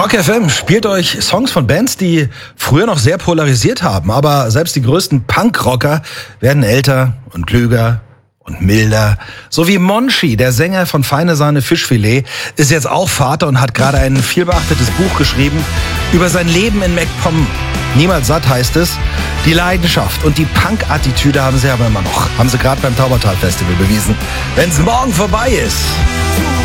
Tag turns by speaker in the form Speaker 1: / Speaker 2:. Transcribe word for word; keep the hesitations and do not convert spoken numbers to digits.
Speaker 1: Rock F M spielt euch Songs von Bands, die früher noch sehr polarisiert haben. Aber selbst die größten Punkrocker werden älter und klüger und milder. So wie Monchi, der Sänger von Feine Sahne Fischfilet, ist jetzt auch Vater und hat gerade ein vielbeachtetes Buch geschrieben über sein Leben in MacPom. Niemals satt heißt es. Die Leidenschaft und die Punk-Attitüde haben sie aber immer noch. Haben sie gerade beim Taubertal-Festival bewiesen. Wenn es morgen vorbei ist,